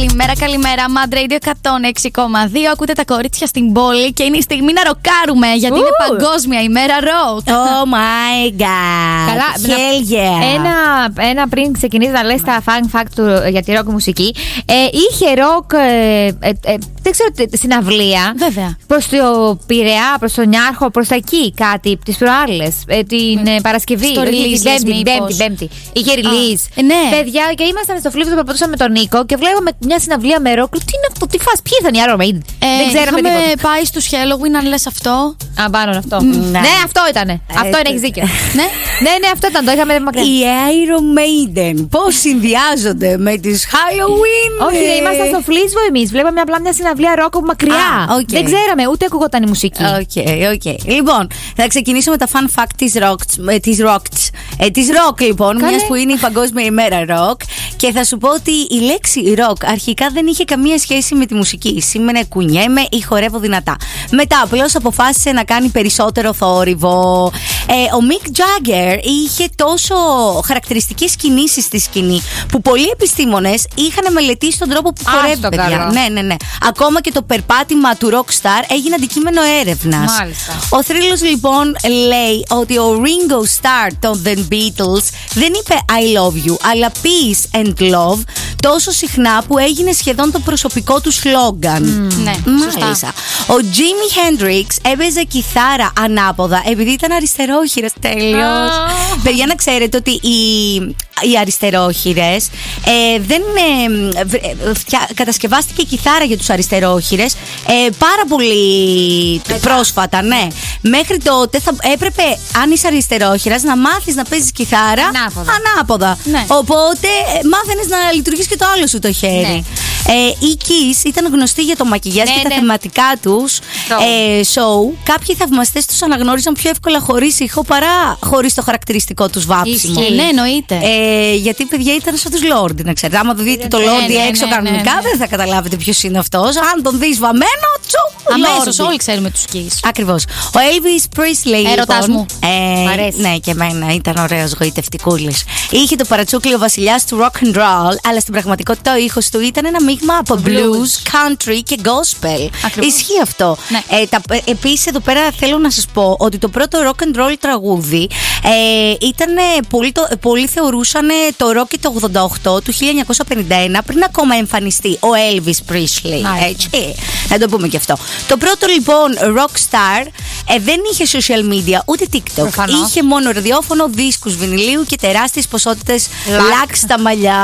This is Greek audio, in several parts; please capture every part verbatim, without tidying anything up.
Καλημέρα, καλημέρα. Mad Radio εκατόν έξι κόμμα δύο. Ακούτε τα κορίτσια στην πόλη και είναι η στιγμή να ροκάρουμε γιατί Ooh. είναι Παγκόσμια ημέρα ροκ. Oh my god. Καλά, hell yeah. Ένα, ένα πριν ξεκινήσει να λες τα fun fact του, για τη ροκ μουσική. Ε, είχε ροκ, ε, ε, ε, δεν ξέρω, συναυλία. Βέβαια. Προς το Πειραιά, προς τον Νιάρχο, προς τα εκεί κάτι, τις προάλλες. Ε, την ε, Παρασκευή. Στο release, Πέμπτη, πέμπτη, πέμπτη. Είχε release. Ah, ναι. Παιδιά, και ήμασταν στο Φλίβο που περπατούσαμε με τον Νίκο και βλέπαμε μια συναυλία με ροκ. Τι είναι αυτό, τι φας, ποιοι ήταν οι Iron Maiden. Ε, δεν ξέραμε είχαμε τίποτα. πάει στους Halloween, αν λες αυτό. Α, πάνω αυτό. Mm. Ναι, αυτό ήτανε. Ε, αυτό είναι, έχεις δίκιο. ναι. ναι, ναι, αυτό ήταν. Το είχαμε μακριά. Οι Iron Maiden πώς συνδυάζονται με τις Halloween. Όχι, ναι, ήμασταν στο Φλίσβο εμείς. Βλέπαμε απλά μια συναυλία ροκ από μακριά. Ah, okay. Δεν ξέραμε, ούτε ακουγόταν η μουσική. Οκ, okay, οκ. Okay. Λοιπόν, θα ξεκινήσω με τα fun fact της rock. Ε, της rock, ε, της rock λοιπόν, μιας που είναι η Παγκόσμια ημέρα rock. Και θα σου πω ότι η λέξη rock αρχικά δεν είχε καμία σχέση με τη μουσική. Σήμαινε κουνιέμαι ή χορεύω δυνατά. Μετά απλώς αποφάσισε να κάνει περισσότερο θόρυβο. Ε, ο Mick Jagger είχε τόσο χαρακτηριστικές κινήσεις στη σκηνή που πολλοί επιστήμονες είχαν μελετήσει τον τρόπο που χορεύει, παιδιά. Ναι, ναι, ναι. Ακόμα και το περπάτημα του rockstar έγινε αντικείμενο έρευνας. Μάλιστα. Ο θρύλος λοιπόν λέει ότι ο Ringo Starr των The Beatles δεν είπε I love you, αλλά peace and love τόσο συχνά που έγινε σχεδόν το προσωπικό του σλόγγαν. Mm. Ναι, μάλιστα. Ο Jimi Hendrix έπαιζε κιθάρα ανάποδα επειδή ήταν αριστερόχειρας. Τέλειος. Oh. Παιδιά, να ξέρετε ότι οι, οι αριστερόχειρες ε, δεν ε, φτια, κατασκευάστηκε η κιθάρα για τους αριστερόχειρες ε, πάρα πολύ Μετά. πρόσφατα, ναι. Μέχρι τότε θα έπρεπε, αν είσαι αριστερόχειρας, να μάθεις να παίζεις κιθάρα ανάποδα. ανάποδα. Ναι. Οπότε μάθαινες να λειτουργείς και το άλλο σου το χέρι. Ναι. Ε, οι Kiss ήταν γνωστοί για το μακιγιάζ ναι, και ναι. τα θεματικά τους ε, show. Κάποιοι θαυμαστές τους αναγνώριζαν πιο εύκολα χωρίς ήχο παρά χωρίς το χαρακτηριστικό τους βάψιμο. Ισχύει. Ναι, εννοείται. Ε, γιατί παιδιά ήταν σαν τους Lordi, να ξέρετε. Άμα δείτε το ναι, Lordi ναι, έξω ναι, κανονικά, ναι, ναι. δεν θα καταλάβετε ποιος είναι αυτός. Αν τον δεις βαμμένο, τσου, αμέσως Lordi. όλοι ξέρουμε τους Kiss. Ακριβώς. Ο Elvis Presley. Έρωτας λοιπόν, μου. Ε, Μ' αρέσει. ναι, και εμένα ήταν ωραίος γοητευτικούλης. Είχε το παρατσούκλι ο βασιλιάς του rock and roll, αλλά στην πραγματικότητα ο ήχος του ήταν ένα μείγμα από blues, country και gospel. Ακριβώς. Ισχύει αυτό. Ναι. Ε, τα, επίσης εδώ πέρα θέλω να σας πω ότι το πρώτο rock and roll τραγούδι ε, ήταν πολλοί, το, πολλοί θεωρούσαν το rock το ογδόντα οκτώ του χίλια εννιακόσια πενήντα ένα πριν ακόμα εμφανιστεί ο Elvis Presley. Έτσι. Να το πούμε και αυτό. Το πρώτο λοιπόν rockstar ε, δεν είχε social media ούτε TikTok. Προφανώς. Είχε μόνο ραδιόφωνο, δίσκους βινιλίου και τεράστιες ποσότητες λακ στα μαλλιά.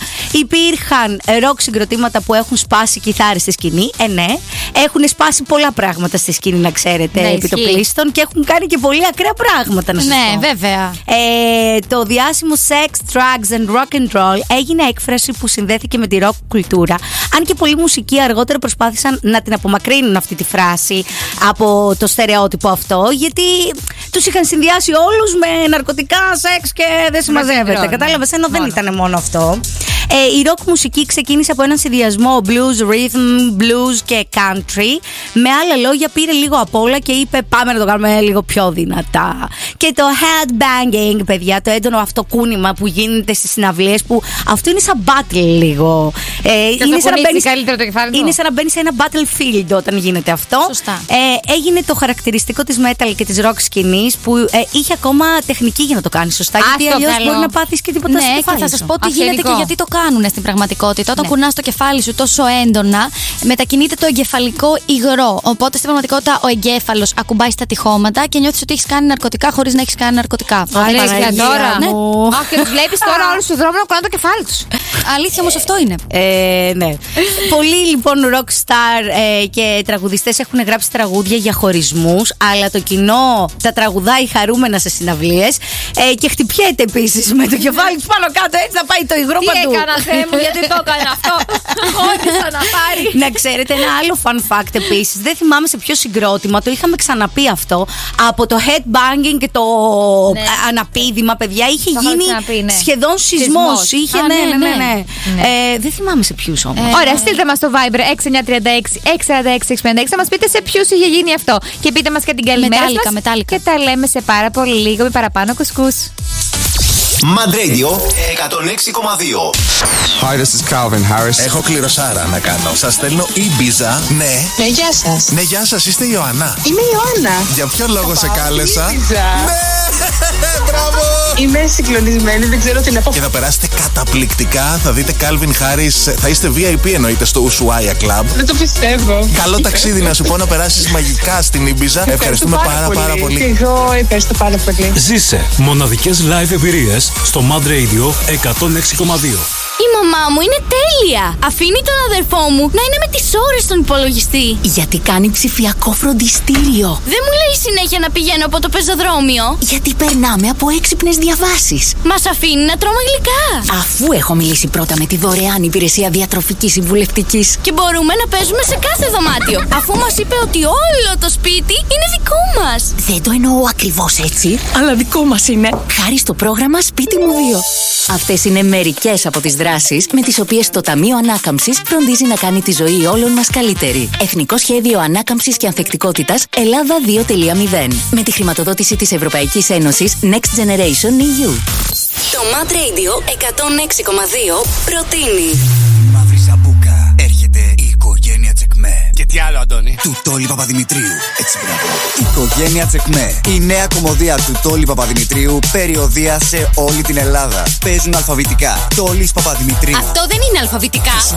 Υπήρχαν ροκ συγκροτήματα που έχουν σπάσει κιθάρες στη σκηνή. Ε, ναι. Έχουν σπάσει πολλά πράγματα στη σκηνή, να ξέρετε, ναι, επί το πλήστον, και έχουν κάνει και πολύ ακραία πράγματα, να σας Ναι, πω. βέβαια. Ε, το διάσημο sex, drugs and rock and roll έγινε έκφραση που συνδέθηκε με τη rock κουλτούρα. Αν και πολλοί μουσικοί αργότερα προσπάθησαν να την απομακρύνουν αυτή τη φράση από το στερεότυπο αυτό, γιατί τους είχαν συνδυάσει όλους με ναρκωτικά, σεξ και δεν συμμαζεύεται. Κατάλαβες, ενώ δεν ήταν μόνο αυτό. Ε, η rock μουσική ξεκίνησε από έναν συνδυασμό blues, rhythm, blues και country. Με άλλα λόγια, πήρε λίγο απ' όλα και είπε πάμε να το κάνουμε λίγο πιο δυνατά. Και το headbanging, παιδιά, το έντονο αυτό κούνημα που γίνεται στις συναυλίες, που αυτό είναι σαν battle λίγο. Ε, είναι, σαν να μπαίνεις, καλύτερο το κεφάλι είναι σαν να μπαίνεις σε ένα battlefield όταν γίνεται αυτό. Σωστά. Ε, έγινε το χαρακτηριστικό της metal και της rock σκηνής που ε, είχε ακόμα τεχνική για να το κάνει σωστά. Ας γιατί το αλλιώς καλό. μπορεί να πάθεις και τίποτα Ναι, στο και κεφάλι θα σου. σας πω τι Αυσερικό. γίνεται και γιατί το κάνουν στην πραγματικότητα. Όταν Ναι. κουνάς το κεφάλι σου τόσο έντονα, μετακινείται το εγκεφαλικό υγρό. Οπότε στην πραγματικότητα ο εγκέφαλος ακουμπάει στα τυχώματα και νιώθεις ότι έχεις κάνει ναρκωτικά χωρίς να έχεις κάνει ναρκωτικά. Αλήθεια Παναγία τώρα. μου. Αχ, και τους βλέπεις τώρα όλους στον δρόμο να κουνάνε το κεφάλι τους. Αλήθεια όμως αυτό είναι. Ε, ναι. Πολλοί λοιπόν rockstar ε, και τραγουδιστές έχουν γράψει τραγούδια για χωρισμούς, αλλά το κοινό τα τραγουδάει χαρούμενα σε συναυλίες ε, και χτυπιέται επίσης με το κεφάλι του πάνω κάτω, έτσι να πάει το υγρό Τι παντού. έκανα, Θεέ μου, γιατί το έκανα αυτό. Χώρισα να πάρει. Να ξέρετε ένα άλλο fun fact επίσης, δεν θυμάμαι σε ποιο συγκρότημα, το είχαμε ξαναπεί αυτό, από το headbanging και το Ναι. αναπήδημα, παιδιά, είχε Το γίνει είχαμε ξαναπεί, ναι. σχεδόν σεισμός. Σεισμός. Είχε, Α, ναι, ναι, ναι, ναι, ναι. ναι. Ε, δεν θυμάμαι σε ποιους όμως. Ε, Ωραία, στείλτε μας στο Viber έξι εννιά τρία έξι έξι τέσσερα έξι έξι πέντε έξι να μας πείτε σε ποιους είχε γίνει αυτό. Και πείτε μας και την καλημέρα Μετάλλικα, σας. μετάλλικα. Και τα λέμε σε πάρα πολύ λίγο με παραπάνω κουσκούς. Mad Radio εκατόν έξι κόμμα δύο. Hi, this is Calvin Harris. Έχω κληροσάρα να κάνω. Σας στέλνω Ibiza. Ναι. Ναι, γεια σας. Ναι, γεια σας. Είστε η Ιωάννα. Είμαι η Ιωάννα. Για ποιο λόγο σε κάλεσα? Ibiza. Ναι. Μπράβο. Είμαι συγκλονισμένη, δεν ξέρω τι να πω. Και θα περάσετε καταπληκτικά. Θα δείτε Calvin Harris. Θα είστε βι άι πι εννοείται στο Ushuaia Club. Δεν το πιστεύω. Καλό ταξίδι να σου πω, να περάσεις μαγικά στην Ibiza. Ευχαριστούμε πάρα, πάρα, πάρα πολύ. Και εγώ ευχαριστώ πάρα πολύ. Ζήσε μοναδικές live εμπειρίες στο Mad Radio εκατόν έξι κόμμα δύο. Η μαμά μου είναι τέλεια. Αφήνει τον αδερφό μου να είναι με τις ώρες στον υπολογιστή. Γιατί κάνει ψηφιακό φροντιστήριο. Δεν μου λέει συνέχεια να πηγαίνω από το πεζοδρόμιο. Γιατί περνάμε από έξυπνες διαβάσεις. Μας αφήνει να τρώμε γλυκά. Αφού έχω μιλήσει πρώτα με τη δωρεάν υπηρεσία διατροφικής συμβουλευτικής. Και μπορούμε να παίζουμε σε κάθε δωμάτιο. Αφού μας είπε ότι όλο το σπίτι είναι δικό μας. Δεν το εννοώ ακριβώς έτσι, αλλά δικό μας είναι. Χάρη στο πρόγραμμα Σπίτι μου δύο. Αυτές είναι μερικές από τις δράσεις με τις οποίες το Ταμείο Ανάκαμψης φροντίζει να κάνει τη ζωή όλων μας καλύτερη. Εθνικό Σχέδιο Ανάκαμψης και Ανθεκτικότητας Ελλάδα δύο κόμμα μηδέν. Με τη χρηματοδότηση της Ευρωπαϊκής Ένωσης Next Generation ι γιου. Το Mad Radio εκατόν έξι κόμμα δύο προτείνει. Μαύρη Σαμπούκα, έρχεται η οικογένεια Τσεκμέ. Και τι άλλο, Αντώνη? Του Τόλι Παπαδημητρίου. Έτσι, μπράβο. Οικογένεια Τσεκμέ. Η νέα κομμωδία του Τόλι Παπαδημητρίου, περιοδεία σε όλη την Ελλάδα. Παίζουν αλφαβητικά. Τόλις Παπαδημητρίου. Αυτό δεν είναι αλφαβητικά.